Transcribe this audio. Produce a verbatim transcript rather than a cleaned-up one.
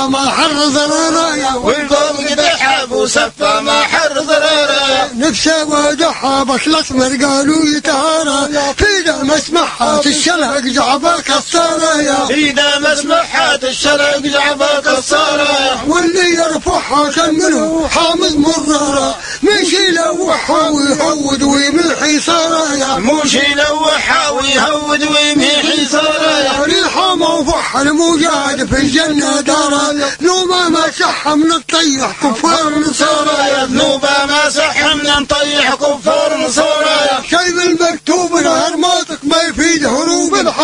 ما حر ضرره والقوم قدحب وسفى ما حر ضرره نفسه ودحى بس الاسمر قالوا يتهارى في دم اسمحات الشلق جعبه كساره إذا مسمحات الشرق جعبه كساره واللي يرفعها كان منه حامض مراره مشي يلوحها ويهود ويمحي ساره موش يلوحها ويهود ويمحي ساره ريحه موفحها المجاهد في الجنه داره نوبه ما صح من نطيح كفار نصارى ذنوبه ما صح من نطيح كفار نصارى شايف المكتوب نهر ماطق ما يفيده